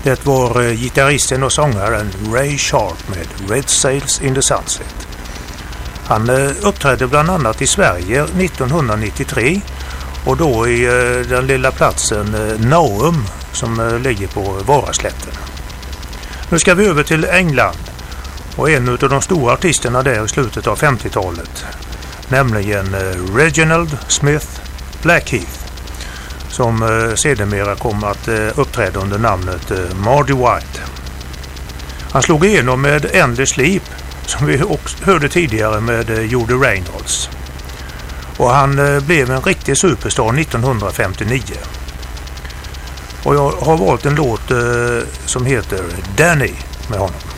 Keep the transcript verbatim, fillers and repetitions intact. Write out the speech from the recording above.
Det var gitarristen och sångaren Ray Sharp med Red Sails in the Sunset. Han uppträdde bland annat i Sverige nittonhundranittiotre och då i den lilla platsen Naum som ligger på Varaslätten. Nu ska vi över till England och en av de stora artisterna där i slutet av femtiotalet, nämligen Reginald Smith Blackheath, som sedermera kom att uppträda under namnet Marty White. Han slog igenom med Endless Sleep, som vi också hörde tidigare med Jody Reynolds. Och han blev en riktig superstar nittonhundrafemtionio. Och jag har valt en låt som heter Danny med honom.